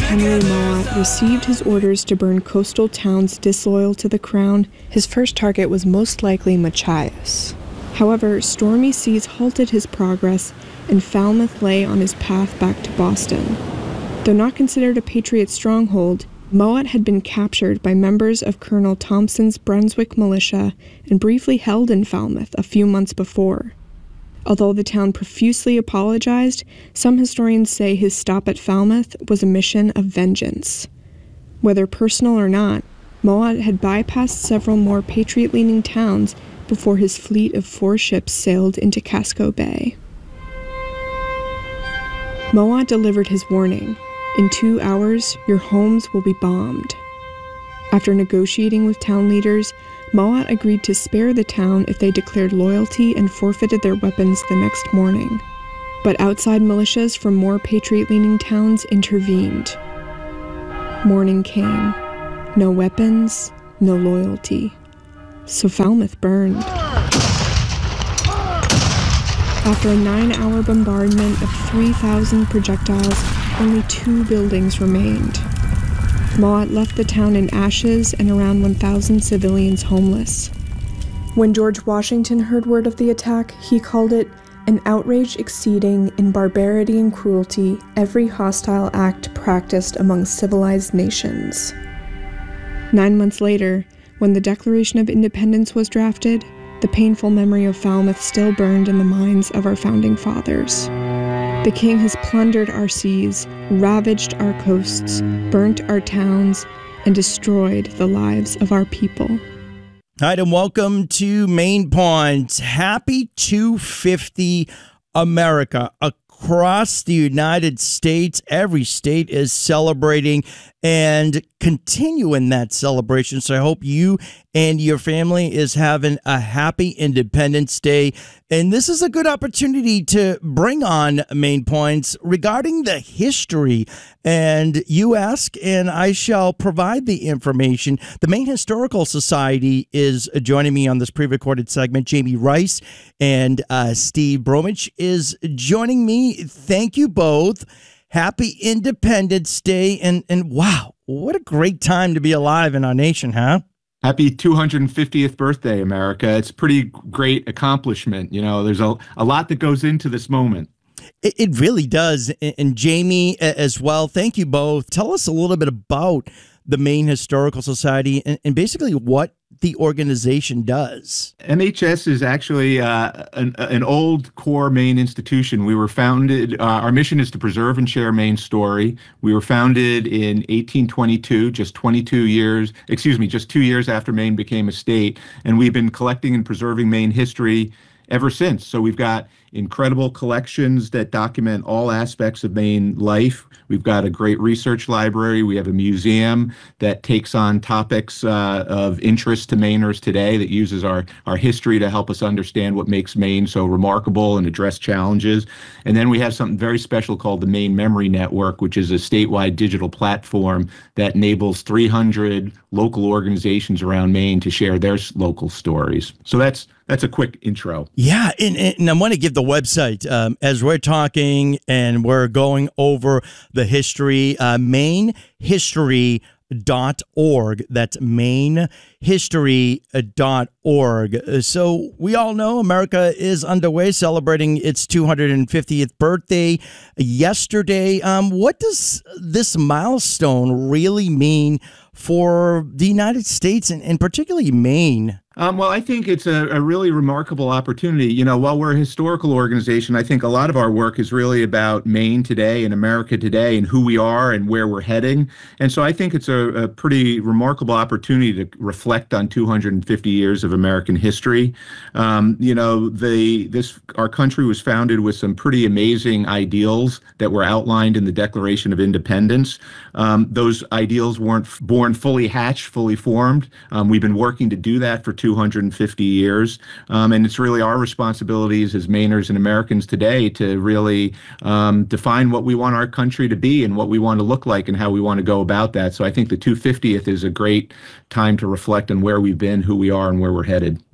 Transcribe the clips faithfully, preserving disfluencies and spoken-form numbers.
Henry Mowat received his orders to burn coastal towns disloyal to the crown, his first target was most likely Machias. However, stormy seas halted his progress, and Falmouth lay on his path back to Boston. Though not considered a Patriot stronghold, Mowat had been captured by members of Colonel Thompson's Brunswick militia and briefly held in Falmouth a few months before. Although the town profusely apologized, some historians say his stop at Falmouth was a mission of vengeance. Whether personal or not, Mowat had bypassed several more Patriot-leaning towns before his fleet of four ships sailed into Casco Bay. Mowat delivered his warning. In two hours, your homes will be bombed. After negotiating with town leaders, Mowat agreed to spare the town if they declared loyalty and forfeited their weapons the next morning. But outside militias from more Patriot-leaning towns intervened. Morning came. No weapons, no loyalty. So Falmouth burned. After a nine-hour bombardment of three thousand projectiles, only two buildings remained. Mowat left the town in ashes and around one thousand civilians homeless. When George Washington heard word of the attack, he called it an outrage exceeding in barbarity and cruelty every hostile act practiced among civilized nations. Nine months later, when the Declaration of Independence was drafted, the painful memory of Falmouth still burned in the minds of our founding fathers. The king has plundered our seas, ravaged our coasts, burnt our towns, and destroyed the lives of our people. All right, and welcome to Main Point. Happy two fifty America. Across the United States, every state is celebrating and continuing that celebration. So I hope you and your family is having a happy Independence Day. And this is a good opportunity to bring on Main Points regarding the history. And you ask, and I shall provide the information. The Maine Historical Society is joining me on this pre-recorded segment. Jamie Rice and uh, Steve Bromwich is joining me. Thank you both. Happy Independence Day. And, and wow, what a great time to be alive in our nation, huh? Happy two hundred fiftieth birthday, America. It's a pretty great accomplishment. You know, there's a, a lot that goes into this moment. It, it really does. And, and Jamie as well, thank you both. Tell us a little bit about the Maine Historical Society and, and basically what the organization does. M H S is actually uh, an, an old core Maine institution. We were founded, uh, our mission is to preserve and share Maine's story. We were founded in eighteen twenty-two, just twenty-two years, excuse me, just two years after Maine became a state. And we've been collecting and preserving Maine history ever since. So we've got incredible collections that document all aspects of Maine life. We've got a great research library. We have a museum that takes on topics uh, of interest to Mainers today, that uses our, our history to help us understand what makes Maine so remarkable and address challenges. And then we have something very special called the Maine Memory Network, which is a statewide digital platform that enables three hundred local organizations around Maine to share their local stories. So that's That's a quick intro. Yeah, and, and I want to give the website um, as we're talking and we're going over the history, uh, Maine History dot org. That's Maine History dot org. So we all know America is underway celebrating its two hundred fiftieth birthday yesterday. Um, what does this milestone really mean for the United States and, and particularly Maine? Um, well, I think it's a, a really remarkable opportunity. You know, while we're a historical organization, I think a lot of our work is really about Maine today and America today and who we are and where we're heading. And so I think it's a, a pretty remarkable opportunity to reflect on two hundred fifty years of American history. Um, you know, the this our country was founded with some pretty amazing ideals that were outlined in the Declaration of Independence. Um, those ideals weren't born fully hatched, fully formed. Um, we've been working to do that for two hundred fifty years. Um, and it's really our responsibilities as Mainers and Americans today to really um, define what we want our country to be and what we want to look like and how we want to go about that. So I think the two hundred fiftieth is a great time to reflect on where we've been, who we are, and where we're headed.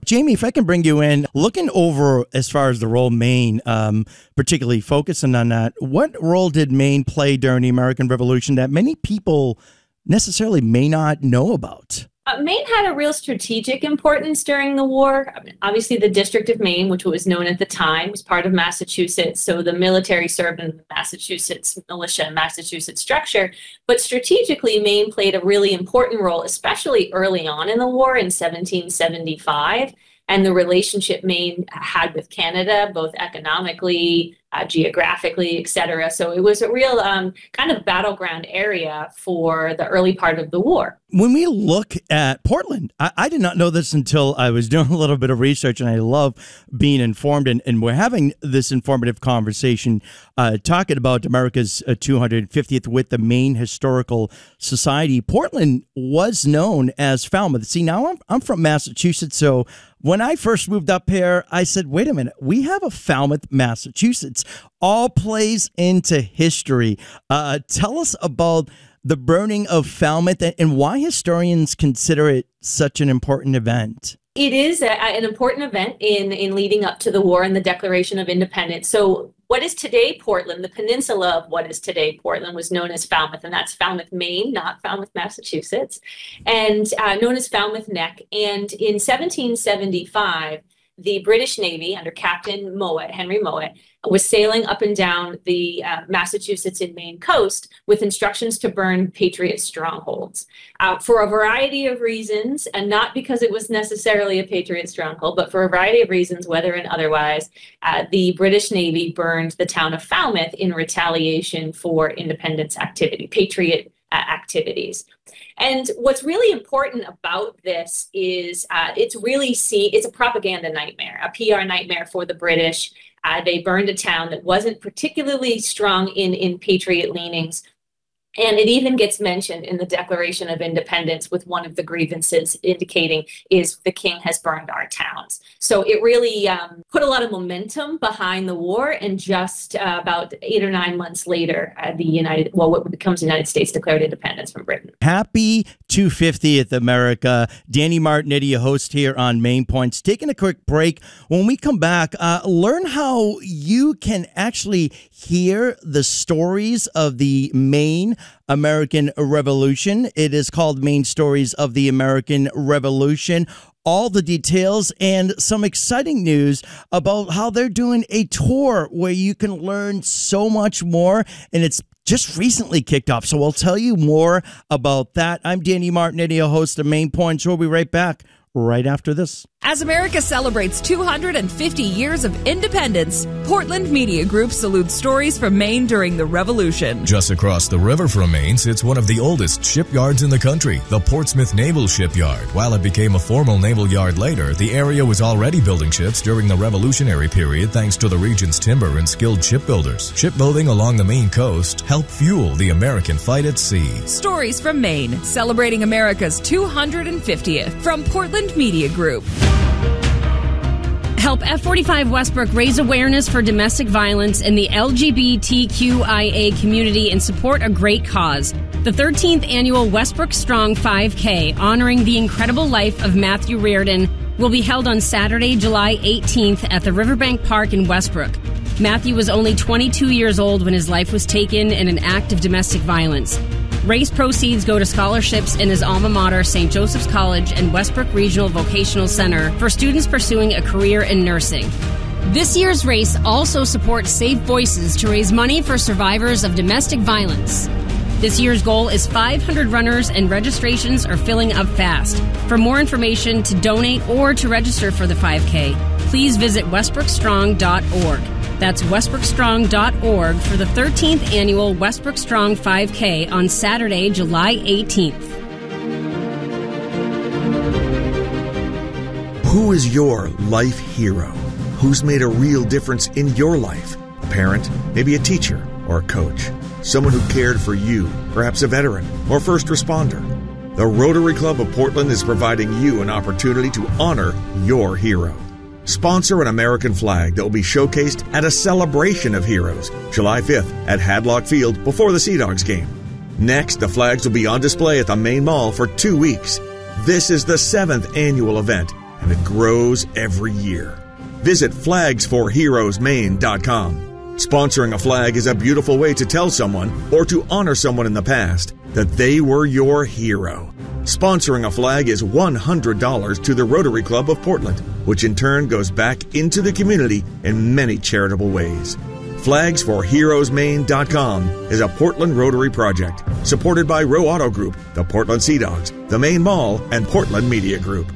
Jamie, if I can bring you in, looking over as far as the role Maine, um, particularly focusing on that, what role did Maine play during the American Revolution that many people necessarily may not know about? Uh, Maine had a real strategic importance during the war. I mean, obviously, the District of Maine, which was known at the time, was part of Massachusetts. So the military served in the Massachusetts militia and Massachusetts structure. But strategically, Maine played a really important role, especially early on in the war in seventeen seventy-five. And the relationship Maine had with Canada, both economically, uh, geographically, et cetera. So it was a real um, kind of battleground area for the early part of the war. When we look at Portland, I, I did not know this until I was doing a little bit of research, and I love being informed. And, and we're having this informative conversation uh, talking about America's uh, two hundred fiftieth with the Maine Historical Society. Portland was known as Falmouth. See, now I'm, I'm from Massachusetts, so when I first moved up here, I said, wait a minute, we have a Falmouth, Massachusetts. All plays into history. Uh, tell us about the burning of Falmouth and why historians consider it such an important event. It is a, an important event in, in leading up to the war and the Declaration of Independence. So what is today Portland, the peninsula of what is today Portland, was known as Falmouth, and that's Falmouth, Maine, not Falmouth, Massachusetts, and uh, known as Falmouth Neck. And in seventeen seventy-five, the British Navy under Captain Mowat, Henry Mowat, was sailing up and down the uh, Massachusetts and Maine coast with instructions to burn Patriot strongholds uh, for a variety of reasons, and not because it was necessarily a Patriot stronghold, but for a variety of reasons, weather and otherwise. Uh, the British Navy burned the town of Falmouth in retaliation for independence activity, Patriot uh, activities. And what's really important about this is uh, it's really see it's a propaganda nightmare, a P R nightmare for the British. Uh, they burned a town that wasn't particularly strong in, in patriot leanings. And it even gets mentioned in the Declaration of Independence with one of the grievances indicating is the king has burned our towns. So it really um, put a lot of momentum behind the war. And just uh, about eight or nine months later, uh, the United, well, what becomes the United States declared independence from Britain. Happy two hundred fiftieth, America. Danny Martinetti, a host here on Main Points. Taking a quick break. When we come back, uh, learn how you can actually hear the stories of the Maine American Revolution. It is called Maine Stories of the American Revolution. All the details and some exciting news about how they're doing a tour where you can learn so much more, and it's just recently kicked off. So I'll tell you more about that. I'm Danny Martinetti, a host of Main Points. We'll be right back right after this. As America celebrates two hundred fifty years of independence, Portland Media Group salutes stories from Maine during the Revolution. Just across the river from Maine sits one of the oldest shipyards in the country, the Portsmouth Naval Shipyard. While it became a formal naval yard later, the area was already building ships during the Revolutionary period thanks to the region's timber and skilled shipbuilders. Shipbuilding along the Maine coast helped fuel the American fight at sea. Stories from Maine, celebrating America's two hundred fiftieth from Portland Media Group. Help F forty-five Westbrook raise awareness for domestic violence in the L G B T Q I A community and support a great cause. The thirteenth annual Westbrook Strong five K, honoring the incredible life of Matthew Reardon, will be held on Saturday, July eighteenth at the Riverbank Park in Westbrook. Matthew was only twenty-two years old when his life was taken in an act of domestic violence. Race proceeds go to scholarships in his alma mater, Saint Joseph's College and Westbrook Regional Vocational Center for students pursuing a career in nursing. This year's race also supports Safe Voices to raise money for survivors of domestic violence. This year's goal is five hundred runners, and registrations are filling up fast. For more information, to donate, or to register for the five K, please visit westbrook strong dot org. That's westbrook strong dot org for the thirteenth annual Westbrook Strong five K on Saturday, July eighteenth. Who is your life hero? Who's made a real difference in your life? A parent, maybe a teacher, or a coach. Someone who cared for you, perhaps a veteran or first responder. The Rotary Club of Portland is providing you an opportunity to honor your hero. Sponsor an American flag that will be showcased at a celebration of heroes, July fifth at Hadlock Field before the Sea Dogs game. Next, the flags will be on display at the Main Mall for two weeks. This is the seventh annual event, and it grows every year. Visit flags for heroes maine dot com. Sponsoring a flag is a beautiful way to tell someone or to honor someone in the past that they were your hero. Sponsoring a flag is one hundred dollars to the Rotary Club of Portland, which in turn goes back into the community in many charitable ways. flags for heroes maine dot com is a Portland Rotary project supported by Row Auto Group, the Portland Sea Dogs, the Maine Mall, and Portland Media Group.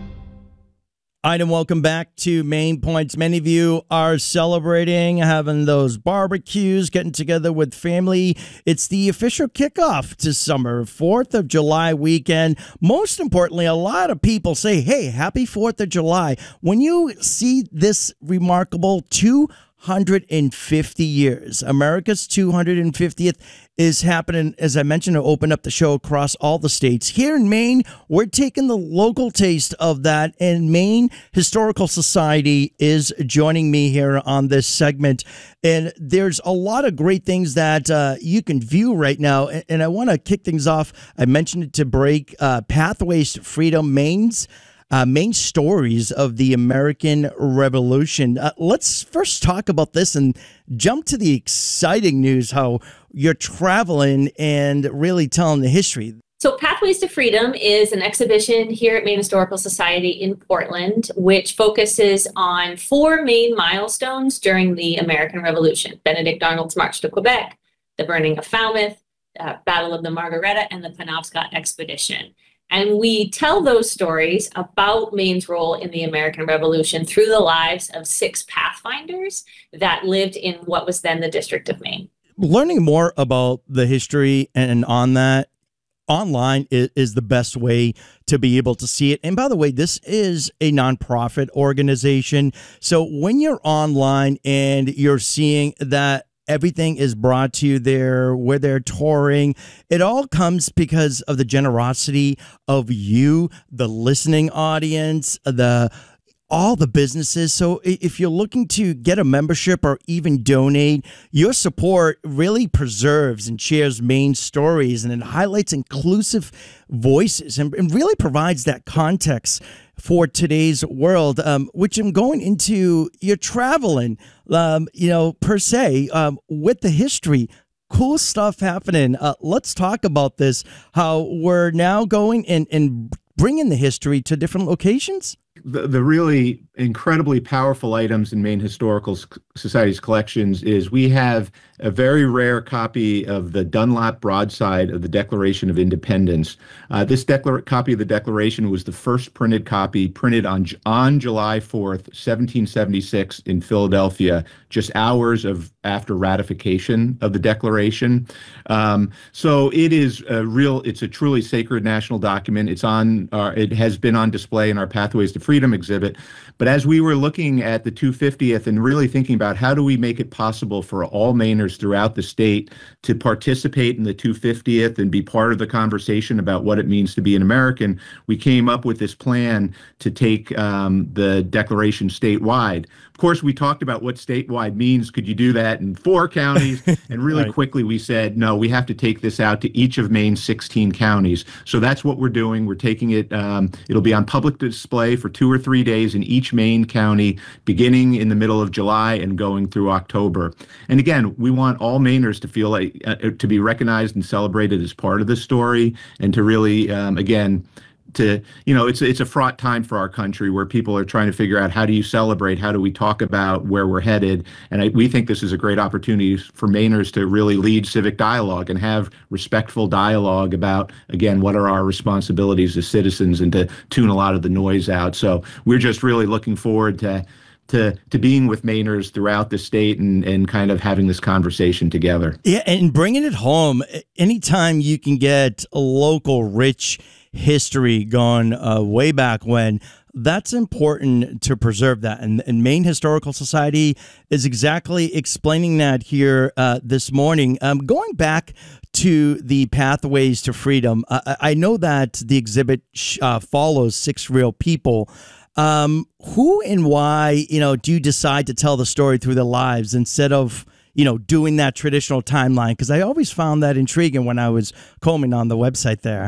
And welcome back to Maine Points. Many of you are celebrating, having those barbecues, getting together with family. It's the official kickoff to summer, fourth of July weekend. Most importantly, a lot of people say, hey, happy fourth of July. When you see this remarkable two hundred fifty years, America's two hundred fiftieth is happening, as I mentioned, to open up the show across all the states. Here in Maine, we're taking the local taste of that, and Maine Historical Society is joining me here on this segment. And there's a lot of great things that uh, you can view right now, and, and I want to kick things off. I mentioned it to break, uh, Pathways to Freedom, Maine's Uh, main stories of the American Revolution. Uh, let's first talk about this and jump to the exciting news, how you're traveling and really telling the history. So Pathways to Freedom is an exhibition here at Maine Historical Society in Portland, which focuses on four main milestones during the American Revolution: Benedict Arnold's March to Quebec, the burning of Falmouth, uh, Battle of the Margaretta, and the Penobscot Expedition. And we tell those stories about Maine's role in the American Revolution through the lives of six pathfinders that lived in what was then the District of Maine. Learning more about the history and on that online is, is the best way to be able to see it. And by the way, this is a nonprofit organization. So when you're online and you're seeing that everything is brought to you there, where they're touring, it all comes because of the generosity of you, the listening audience, the all the businesses. So if you're looking to get a membership or even donate, your support really preserves and shares Maine stories, and it highlights inclusive voices and, and really provides that context for today's world, um, which I'm going into. You're traveling, um, you know, per se, um, with the history. Cool stuff happening. Uh, let's talk about this, how we're now going and, and bringing the history to different locations. The, the really incredibly powerful items in Maine Historical Society's collections is we have a very rare copy of the Dunlap broadside of the Declaration of Independence. Uh, this declar- copy of the Declaration was the first printed copy, printed on on July fourth, seventeen seventy-six in Philadelphia, just hours of after ratification of the Declaration. Um, so it is a real, it's a truly sacred national document. It's on, uh, it has been on display in our Pathways to Freedom exhibit. But as we were looking at the two hundred fiftieth and really thinking about how do we make it possible for all Mainers throughout the state to participate in the two hundred fiftieth and be part of the conversation about what it means to be an American, we came up with this plan to take um, the Declaration statewide. Of course, we talked about what statewide means. Could you do that in four counties? And really Right. quickly we said, no, we have to take this out to each of Maine's sixteen counties. So that's what we're doing. We're taking it, um, it'll be on public display for two or three days in each Maine county, beginning in the middle of July and going through October. And again, we want all Mainers to feel like, uh, to be recognized and celebrated as part of this story, and to really, um, again, to, you know, it's it's a fraught time for our country where people are trying to figure out how do you celebrate, how do we talk about where we're headed, and I, we think this is a great opportunity for Mainers to really lead civic dialogue and have respectful dialogue about, again, what are our responsibilities as citizens, and to tune a lot of the noise out. So we're just really looking forward to to to being with Mainers throughout the state and and kind of having this conversation together. Yeah, and bringing it home. Anytime you can get a local rich history going uh, way back when, that's important to preserve that. And, and Maine Historical Society is exactly explaining that here uh, this morning. Um, going back to the Pathways to Freedom, uh, I know that the exhibit uh, follows six real people. Um, who and why, you know, do you decide to tell the story through their lives instead of, you know, doing that traditional timeline? Because I always found that intriguing when I was combing on the website there.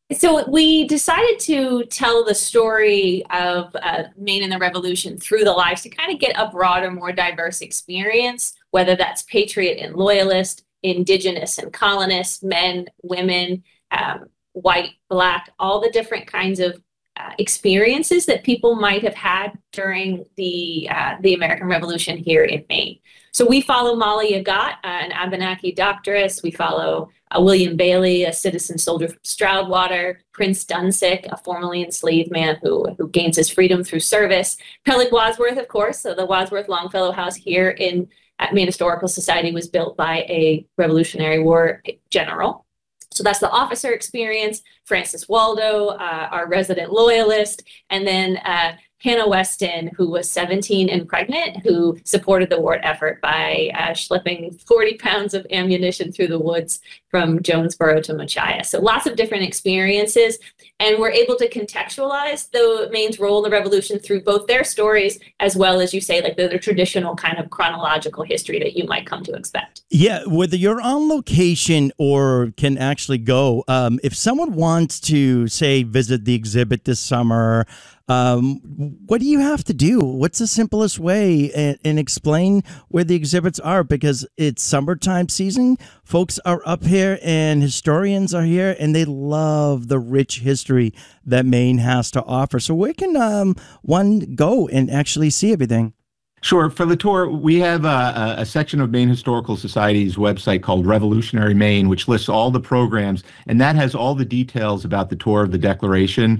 So we decided to tell the story of uh, Maine and the Revolution through the lives to kind of get a broader, more diverse experience, whether that's patriot and loyalist, indigenous and colonist, men, women, um, white, black, all the different kinds of uh, experiences that people might have had during the uh, the American Revolution here in Maine. So we follow Molly Agat, uh, an Abenaki doctoress. We follow uh, William Bailey, a citizen soldier from Stroudwater, Prince Dunsink, a formerly enslaved man who, who gains his freedom through service, Peleg Wadsworth, of course, so the Wadsworth Longfellow House here in at Maine Historical Society was built by a Revolutionary War general. So that's the officer experience, Francis Waldo, uh, our resident loyalist, and then uh, Hannah Weston, who was seventeen and pregnant, who supported the war effort by uh, schlepping forty pounds of ammunition through the woods from Jonesboro to Machias. So lots of different experiences. And we're able to contextualize the Maine's role in the Revolution through both their stories, as well as, you say, like the, the traditional kind of chronological history that you might come to expect. Yeah, whether you're on location or can actually go, um, if someone wants to, say, visit the exhibit this summer, um, what do you have to do? What's the simplest way? And, and explain where the exhibits are, because it's summertime season. Folks are up here and historians are here, and they love the rich history that Maine has to offer. So where can um, one go and actually see everything? Sure. For the tour, we have a, a section of Maine Historical Society's website called Revolutionary Maine, which lists all the programs, and that has all the details about the tour of the Declaration.